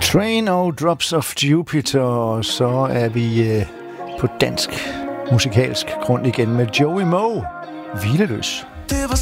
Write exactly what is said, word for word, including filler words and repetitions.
Train og Drops of Jupiter, og så er vi øh, på dansk musikalsk grund igen med Joey Moe, Hvileløs.